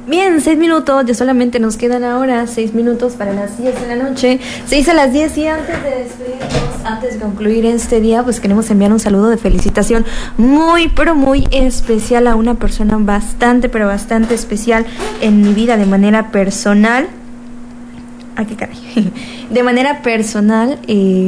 Bien, 6 minutos, ya solamente nos quedan ahora 6 minutos para las 10 de la noche, 6 a las 10, y antes de despedirnos, antes de concluir este día, pues queremos enviar un saludo de felicitación muy, pero muy especial a una persona bastante, pero bastante especial en mi vida de manera personal. ¿A qué caray? De manera personal,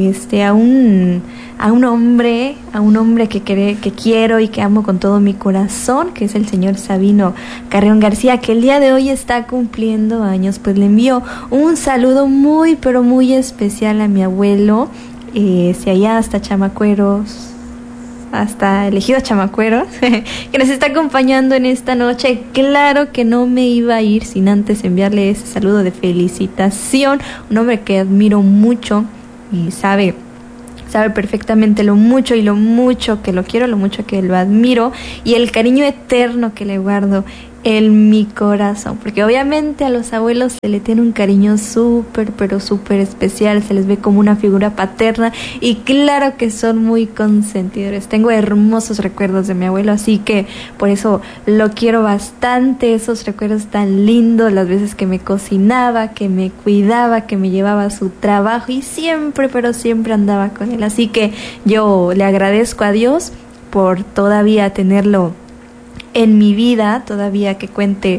a un hombre que quiero y que amo con todo mi corazón, que es el señor Sabino Carrión García, que el día de hoy está cumpliendo años. Pues le envío un saludo muy, pero muy especial a mi abuelo, allá hasta Chamacueros, hasta el ejido Chamacueros, que nos está acompañando en esta noche. Claro que no me iba a ir sin antes enviarle ese saludo de felicitación. Un hombre que admiro mucho y sabe perfectamente lo mucho que lo quiero, lo mucho que lo admiro y el cariño eterno que le guardo en mi corazón, porque obviamente a los abuelos se le tiene un cariño súper, pero súper especial, se les ve como una figura paterna y claro que son muy consentidores. Tengo hermosos recuerdos de mi abuelo, así que por eso lo quiero bastante, esos recuerdos tan lindos, las veces que me cocinaba, que me cuidaba, que me llevaba a su trabajo y siempre, pero siempre andaba con él. Así que yo le agradezco a Dios por todavía tenerlo en mi vida, todavía que cuente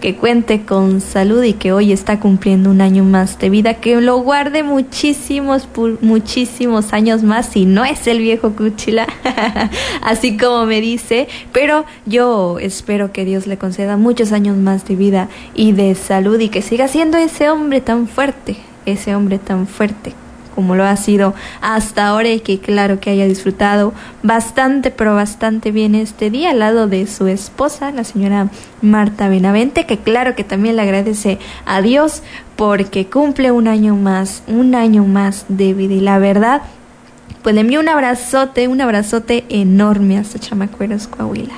con salud y que hoy está cumpliendo un año más de vida, que lo guarde muchísimos años más, si no es el viejo Cuchila, así como me dice, pero yo espero que Dios le conceda muchos años más de vida y de salud y que siga siendo ese hombre tan fuerte como lo ha sido hasta ahora, y que claro que haya disfrutado bastante, pero bastante bien este día al lado de su esposa, la señora Marta Benavente, que claro que también le agradece a Dios porque cumple un año más de vida. Y la verdad, pues le envío un abrazote enorme hasta Chamacueros, Coahuila.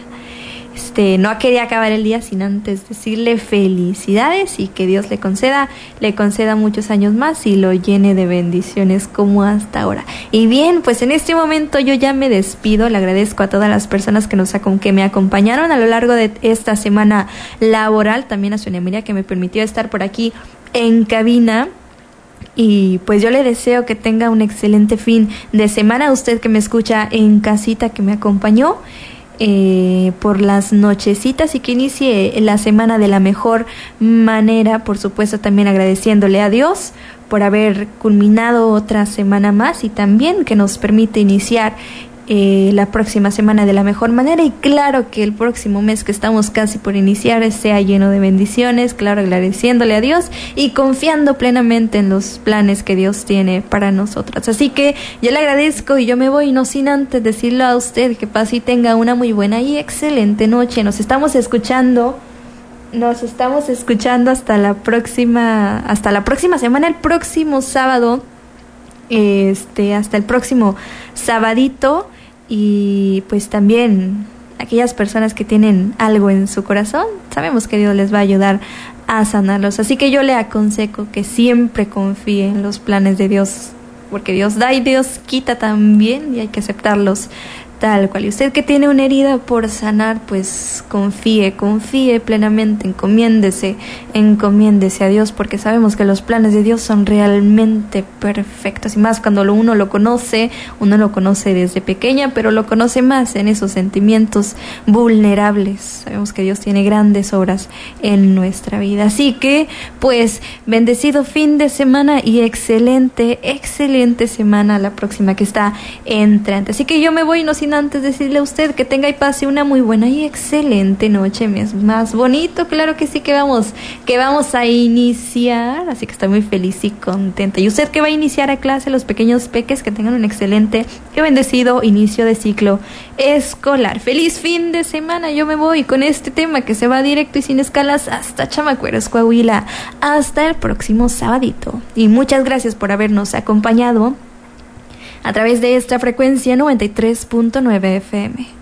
No quería acabar el día sin antes decirle felicidades y que Dios le conceda muchos años más y lo llene de bendiciones como hasta ahora. Y bien, pues en este momento yo ya me despido. Le agradezco a todas las personas que me acompañaron a lo largo de esta semana laboral, también a Sonia Emilia, que me permitió estar por aquí en cabina. Y pues yo le deseo que tenga un excelente fin de semana. A usted que me escucha en casita, que me acompañó por las nochecitas, y que inicie la semana de la mejor manera, por supuesto también agradeciéndole a Dios por haber culminado otra semana más y también que nos permite iniciar la próxima semana de la mejor manera. Y claro que el próximo mes que estamos casi por iniciar sea lleno de bendiciones, claro, agradeciéndole a Dios y confiando plenamente en los planes que Dios tiene para nosotras. Así que yo le agradezco y yo me voy, no sin antes decirle a usted que pase y tenga una muy buena y excelente noche. Nos estamos escuchando hasta la próxima semana, el próximo sábado, hasta el próximo sabadito. Y pues también aquellas personas que tienen algo en su corazón, sabemos que Dios les va a ayudar a sanarlos. Así que yo le aconsejo que siempre confíe en los planes de Dios, porque Dios da y Dios quita también, y hay que aceptarlos tal cual. Y usted que tiene una herida por sanar, pues confíe plenamente, encomiéndese a Dios, porque sabemos que los planes de Dios son realmente perfectos, y más cuando uno lo conoce desde pequeña, pero lo conoce más en esos sentimientos vulnerables. Sabemos que Dios tiene grandes obras en nuestra vida. Así que, pues, bendecido fin de semana y excelente semana la próxima que está entrante. Así que yo me voy, no sin antes decirle a usted que tenga y pase una muy buena y excelente noche. Más bonito, claro que sí, que vamos a iniciar, así que estoy muy feliz y contenta. Y usted que va a iniciar a clase, los pequeños peques, que tengan un excelente y bendecido inicio de ciclo escolar. Feliz fin de semana. Yo me voy con este tema que se va directo y sin escalas hasta Chamacueros, Coahuila, hasta el próximo sabadito. Y muchas gracias por habernos acompañado a través de esta frecuencia 93.9 FM.